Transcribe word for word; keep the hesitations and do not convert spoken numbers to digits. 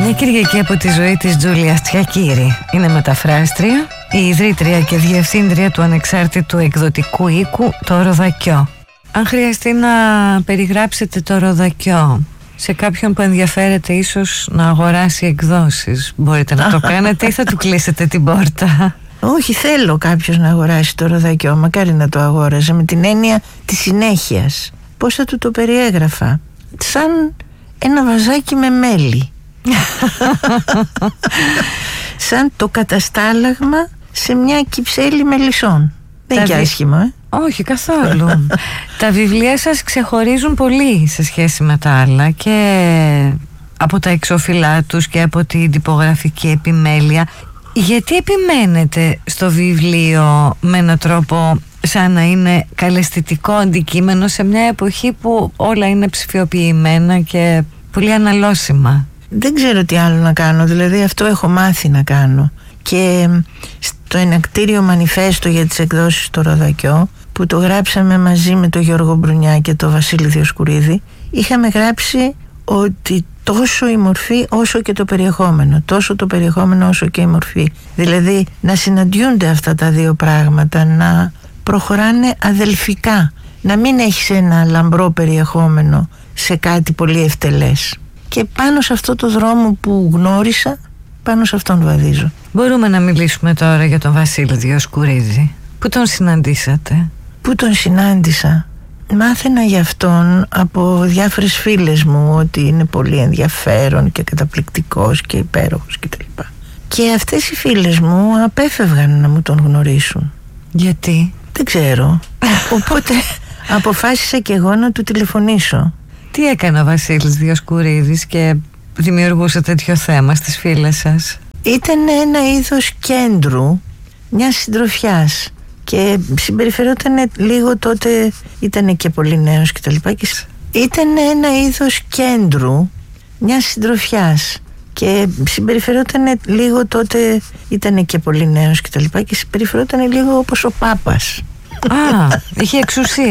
Μια Κυριακή από τη ζωή της Τζούλια Τσιακίρη. Είναι μεταφράστρια, η ιδρύτρια και διευθύντρια του ανεξάρτητου εκδοτικού οίκου Το Ροδακιό. Αν χρειαστεί να περιγράψετε το Ροδακιό σε κάποιον που ενδιαφέρεται ίσως να αγοράσει εκδόσεις, μπορείτε να το κάνετε ή θα του κλείσετε την πόρτα? Όχι, θέλω κάποιος να αγοράσει το Ροδακιό. Μακάρι να το αγόραζε, με την έννοια της συνέχειας. Πώς θα του το περιέγραφα? Σαν ένα βαζάκι με μέλι. Σαν το καταστάλαγμα σε μια κυψέλη μελισσών. Δεν είναι και άσχημο, ε? Όχι, καθόλου. Τα βιβλία σας ξεχωρίζουν πολύ σε σχέση με τα άλλα, και από τα εξώφυλλά τους και από την τυπογραφική επιμέλεια. Γιατί επιμένετε στο βιβλίο με έναν τρόπο σαν να είναι καλλαισθητικό αντικείμενο σε μια εποχή που όλα είναι ψηφιοποιημένα και πολύ αναλώσιμα? Δεν ξέρω τι άλλο να κάνω, δηλαδή αυτό έχω μάθει να κάνω. Και στο ενακτήριο μανιφέστο για τις εκδόσεις στο Ροδακιό, που το γράψαμε μαζί με τον Γιώργο Μπρουνιά και τον Βασίλη Διοσκουρίδη, είχαμε γράψει ότι τόσο η μορφή όσο και το περιεχόμενο, τόσο το περιεχόμενο όσο και η μορφή, δηλαδή να συναντιούνται αυτά τα δύο πράγματα, να προχωράνε αδελφικά, να μην έχεις ένα λαμπρό περιεχόμενο σε κάτι πολύ ευτελές. Και πάνω σε αυτό το δρόμο που γνώρισα, πάνω σε αυτόν βαδίζω. Μπορούμε να μιλήσουμε τώρα για τον Βασίλη Διοσκουρίδη. Πού τον συναντήσατε? Πού τον συνάντησα? Μάθαινα για αυτόν από διάφορες φίλες μου ότι είναι πολύ ενδιαφέρον και καταπληκτικός και υπέροχος κτλ. Και αυτές οι φίλες μου απέφευγαν να μου τον γνωρίσουν. Γιατί? Δεν ξέρω. Οπότε αποφάσισα και εγώ να του τηλεφωνήσω. Τι έκανε ο Βασίλης Διοσκουρίδης και δημιουργούσε τέτοιο θέμα στις φίλες σας? Ήταν ένα είδος κέντρου, μιας συντροφιάς, και συμπεριφερόταν λίγο, τότε ήταν και πολύ νέος κτλ. Ήταν ένα είδος κέντρου, μιας συντροφιάς, και συμπεριφερόταν λίγο, τότε ήταν και πολύ νέος κτλ. Και συμπεριφερόταν λίγο όπως ο Πάπας. Α, είχε εξουσία.